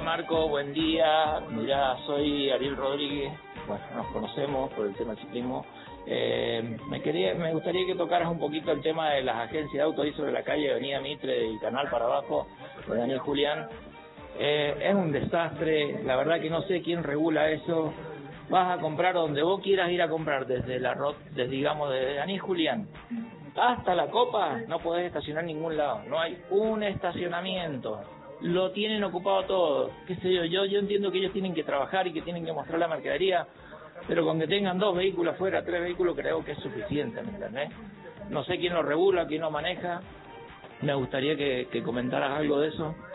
Marco, buen día. Mirá, soy Ariel Rodríguez. Bueno, nos conocemos por el tema del ciclismo. Me gustaría que tocaras un poquito el tema de las agencias de autos ahí sobre la calle Avenida Mitre y Canal para abajo, de Daniel Julián. Es un desastre, la verdad que no sé quién regula eso. Vas a comprar donde vos quieras ir a comprar, desde desde Daniel Julián hasta La Copa, no podés estacionar en ningún lado, no hay un estacionamiento, lo tienen ocupado todo, qué sé yo entiendo que ellos tienen que trabajar y que tienen que mostrar la mercadería, pero con que tengan 2 vehículos afuera, 3 vehículos, creo que es suficiente, ¿me entendés? No sé quién lo regula, quién lo maneja, me gustaría que comentaras algo de eso.